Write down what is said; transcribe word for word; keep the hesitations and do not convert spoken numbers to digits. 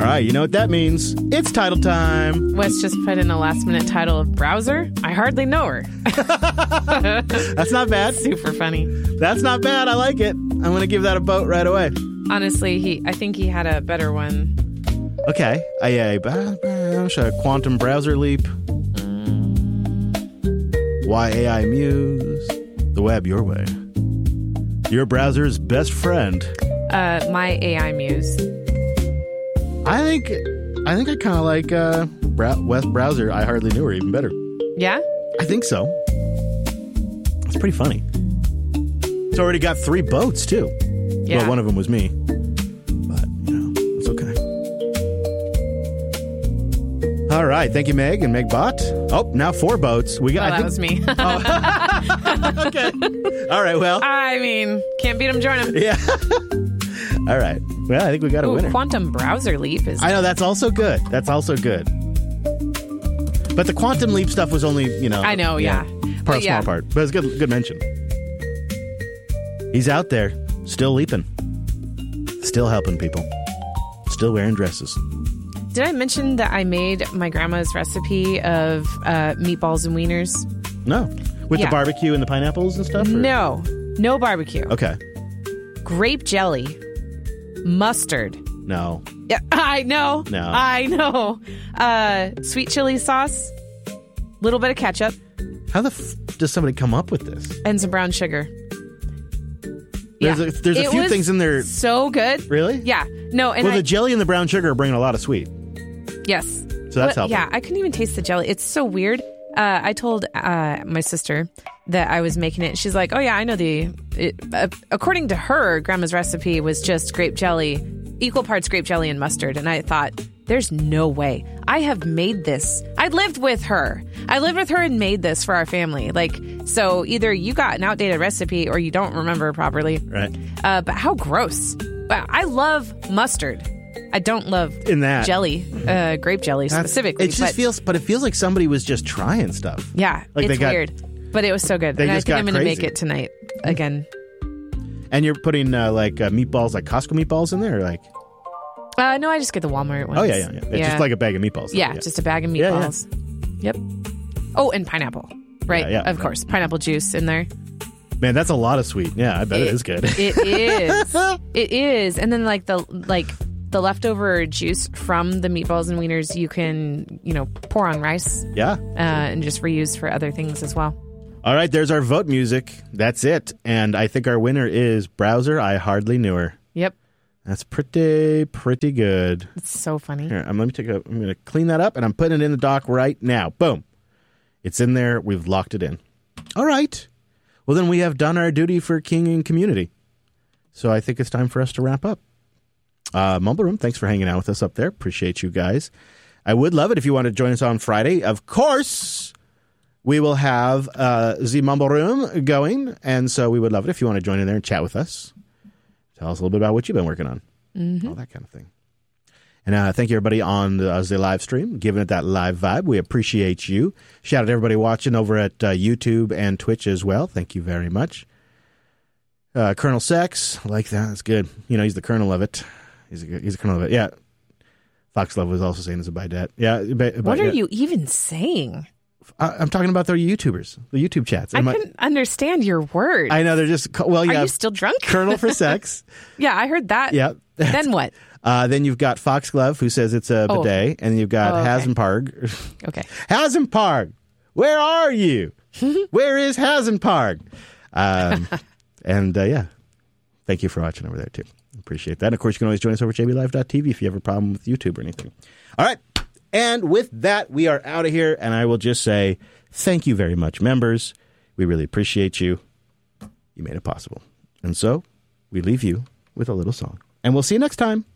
right, you know what that means. It's title time. Wes just put in a last-minute title of Browser. I hardly know her. That's not bad. Super funny. That's not bad. I like it. I'm going to give that a vote right away. Honestly, he. I think he had a better one. Okay. Uh, yeah, uh, Quantum Browser Leap. Why A I Muse. The web your way. Your browser's best friend. Uh, my A I Muse. I think I think I kind of like uh, Bra- West Browser. I hardly knew her even better. Yeah? I think so. It's pretty funny. It's already got three votes, too. Yeah. Well, one of them was me. But, you know, it's okay. All right. Thank you, Meg and Megbot. Oh, now four votes. We got. Oh, I that think, was me. Oh. Okay. All right. Well. I mean, can't beat him, join him. Yeah. All right. Well, I think we got a Ooh, winner. Quantum Browser Leap is. I know, that's also good. That's also good. But the Quantum Leap stuff was only, you know. I know, yeah. Part, But yeah. small part. But it's good, good mention. He's out there, still leaping. Still helping people. Still wearing dresses. Did I mention that I made my grandma's recipe of uh, meatballs and wieners? No. With Yeah. the barbecue and the pineapples and stuff? Or? No. No barbecue. Okay. Grape jelly. Mustard. No. Yeah, I know. No. I know. Uh, sweet chili sauce. Little bit of ketchup. How the f- does somebody come up with this? And some brown sugar. There's Yeah. a, there's a It few was things in there. So good. Really? Yeah. No, and well, I, the jelly and the brown sugar are bringing a lot of sweet. yes. So that's But, helpful. yeah, I couldn't even taste the jelly. It's so weird. Uh, I told uh, my sister that I was making it. She's like, "Oh yeah, I know the." It, uh, according to her, Grandma's recipe was just grape jelly, equal parts grape jelly and mustard. And I thought, "There's no way I have made this." I lived with her. I lived with her and made this for our family. Like, so either you got an outdated recipe or you don't remember properly. Right. Uh, but how gross! But I love mustard. I don't love In that. jelly, uh, grape jelly That's- specifically. It just but feels, but it feels like somebody was just trying stuff. yeah, Like they it's got- weird, but it was so good. they And I just think got I'm going to make crazy. it tonight again. And you're putting uh, like uh, meatballs, like Costco meatballs in there? Or like, Uh, no, I just get the Walmart ones. oh, yeah, yeah, yeah. It's just like a bag of meatballs. though. yeah, just a bag of Yeah, yeah. meatballs. Yep. Oh, and pineapple. Right, Yeah, yeah. of course, pineapple juice in there. Man, that's a lot of sweet. Yeah, I bet it, It- is good. It is. It is, and then like the like the leftover juice from the meatballs and wieners, you can you know pour on rice yeah. uh, and just reuse for other things as well. All right, there's our vote music. That's it. And I think our winner is Browser. I hardly knew her. Yep, That's pretty, pretty good. it's so funny. Here, I'm, let me take a, I'm going to clean that up, and I'm putting it in the dock right now. Boom. It's in there. We've locked it in. All right. Well, then we have done our duty for King and community. So I think it's time for us to wrap up. Uh, Mumble Room, thanks for hanging out with us up there. Appreciate you guys. I would love it if you want to join us on Friday. Of course, we will have uh, the Mumble Room going, and so we would love it if you want to join in there and chat with us. Tell us a little bit about what you've been working on. Mm-hmm. All that kind of thing. And uh, thank you, everybody, on the, uh, the live stream, giving it that live vibe. We appreciate you. Shout out to everybody watching over at uh, YouTube and Twitch as well. Thank you very much. Uh, Colonel Sex, I like that. That's good. You know, he's the colonel of it. He's a, he's the colonel of it. Yeah. Fox Love was also saying it's a bidette. Yeah. By, by, What are yeah. you even saying? I, I'm talking about the YouTubers, the YouTube chats. I Am couldn't understand your words. I know they're just, well, Are yeah. you still drunk? Colonel for Sex. Yeah, I heard that. Yeah. Then what? Uh, then you've got Foxglove, who says it's a Oh. bidet, and you've got Oh, okay. Hasenparg. Okay. Hasenparg, where are you? Where is Hasenparg? Um, and uh, yeah, thank you for watching over there too. Appreciate that. And of course, you can always join us over at j b live dot t v if you have a problem with YouTube or anything. All right. And with that, we are out of here. And I will just say thank you very much, members. We really appreciate you. You made it possible. And so we leave you with a little song. And we'll see you next time.